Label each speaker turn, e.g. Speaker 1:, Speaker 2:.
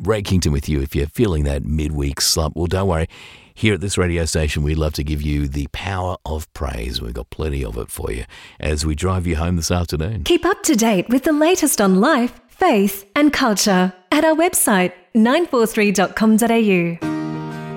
Speaker 1: Ray Kington with you. If you're feeling that midweek slump, well, don't worry. Here at this radio station, we love to give you the power of praise. We've got plenty of it for you as we drive you home this afternoon.
Speaker 2: Keep up to date with the latest on life, faith and culture at our website 943.com.au.